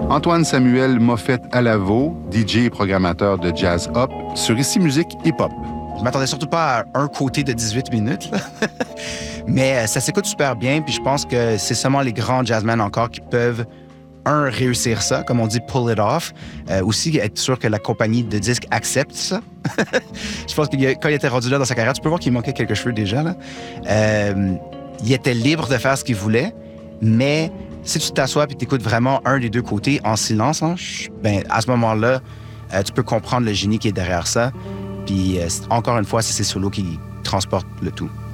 Antoine Samuel Moffett-Alavo, DJ et programmateur de Jazz Up, sur Ici Musique Hip-Hop. Je m'attendais surtout pas à un côté de 18 minutes, là. Mais ça s'écoute super bien, puis je pense que c'est seulement les grands jazzmen encore qui peuvent, réussir ça, comme on dit, pull it off. Aussi, être sûr que la compagnie de disques accepte ça. Je pense que quand il était rendu là dans sa carrière, tu peux voir qu'il manquait quelques cheveux déjà, là. Il était libre de faire ce qu'il voulait, mais si tu t'assois et t'écoutes vraiment un des deux côtés en silence, hein, ben, à ce moment-là, tu peux comprendre le génie qui est derrière ça. Puis, encore une fois, c'est ces solos qui transportent le tout.